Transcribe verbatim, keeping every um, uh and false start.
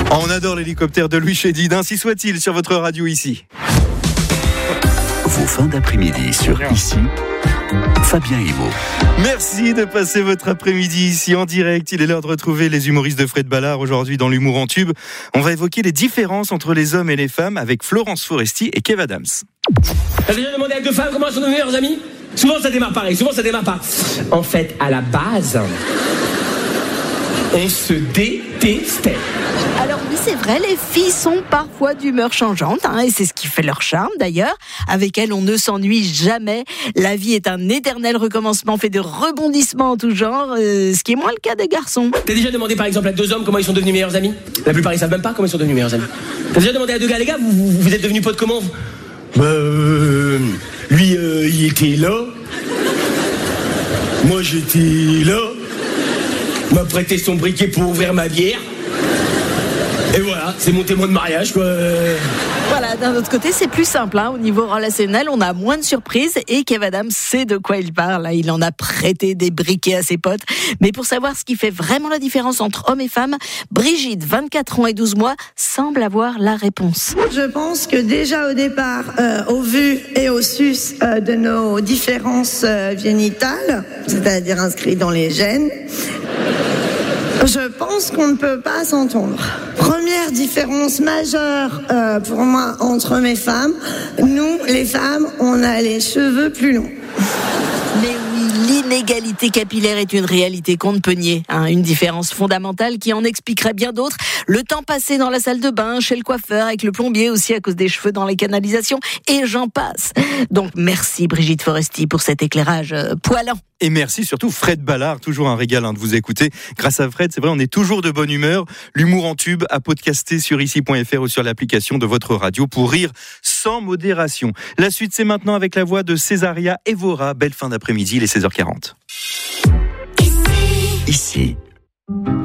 On adore l'hélicoptère de Louis Chédid, ainsi soit-il sur votre radio ici. Vos fins d'après-midi sur Ici, Fabien Emo. Merci de passer votre après-midi ici en direct. Il est l'heure de retrouver les humoristes de Fred Ballard aujourd'hui dans l'humour en tube. On va évoquer les différences entre les hommes et les femmes avec Florence Foresti et Kev Adams. T'as déjà demandé à deux femmes comment sont nos meilleurs amis ? Souvent ça démarre pareil, souvent ça démarre pas. En fait, à la base, on se détestait. Alors oui, c'est vrai, les filles sont parfois d'humeur changeante, hein, et c'est ce qui fait leur charme d'ailleurs. Avec elles, on ne s'ennuie jamais. La vie est un éternel recommencement fait de rebondissements en tout genre, euh, ce qui est moins le cas des garçons. T'as déjà demandé par exemple à deux hommes comment ils sont devenus meilleurs amis ? La plupart ils savent même pas comment ils sont devenus meilleurs amis. T'as déjà demandé à deux gars, les gars, vous, vous, vous êtes devenus potes comment ? Bah, euh, lui, euh, il était là. Moi, j'étais là. Il m'a prêté son briquet pour ouvrir ma bière. Et voilà, c'est mon témoin de mariage, quoi. Voilà, d'un autre côté, c'est plus simple, hein. Au niveau relationnel, on a moins de surprises et Kev Adams sait de quoi il parle. Il en a prêté des briquets à ses potes. Mais pour savoir ce qui fait vraiment la différence entre hommes et femmes, Brigitte, vingt-quatre ans et douze mois, semble avoir la réponse. Je pense que déjà au départ, euh, au vu et au sus euh, de nos différences euh, génitales, c'est-à-dire inscrites dans les gènes, je pense qu'on ne peut pas s'entendre. Première différence majeure euh, pour moi entre hommes et femmes, nous, les femmes, on a les cheveux plus longs. Mais oui, l'inégalité capillaire est une réalité qu'on ne peut nier, hein, une différence fondamentale qui en expliquerait bien d'autres. Le temps passé dans la salle de bain, chez le coiffeur, avec le plombier aussi à cause des cheveux dans les canalisations, et j'en passe. Donc merci Brigitte Foresti pour cet éclairage euh, poilant. Et merci surtout Fred Ballard, toujours un régal hein, de vous écouter. Grâce à Fred, c'est vrai, on est toujours de bonne humeur. L'humour en tube à podcaster sur ici point f r ou sur l'application de votre radio pour rire sans modération. La suite, c'est maintenant avec la voix de Césaria Evora. Belle fin d'après-midi, il est seize heures quarante. Ici,